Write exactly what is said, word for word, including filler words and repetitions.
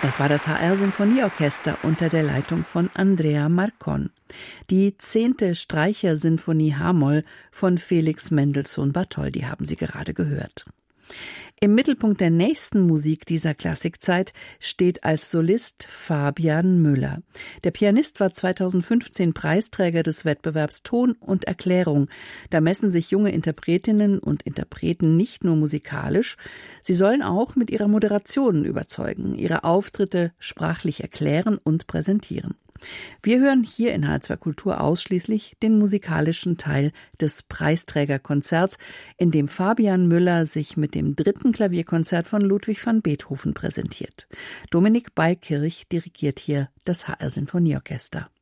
Das war das H R-Sinfonieorchester unter der Leitung von Andrea Marcon. Die zehnte Streichersinfonie H-Moll von Felix Mendelssohn Bartholdy haben Sie gerade gehört. Im Mittelpunkt der nächsten Musik dieser Klassikzeit steht als Solist Fabian Müller. Der Pianist war zweitausendfünfzehn Preisträger des Wettbewerbs Ton und Erklärung. Da messen sich junge Interpretinnen und Interpreten nicht nur musikalisch, sie sollen auch mit ihrer Moderation überzeugen, ihre Auftritte sprachlich erklären und präsentieren. Wir hören hier in H R zwei Kultur ausschließlich den musikalischen Teil des Preisträgerkonzerts, in dem Fabian Müller sich mit dem dritten Klavierkonzert von Ludwig van Beethoven präsentiert. Dominik Beikirch dirigiert hier das H R-Sinfonieorchester.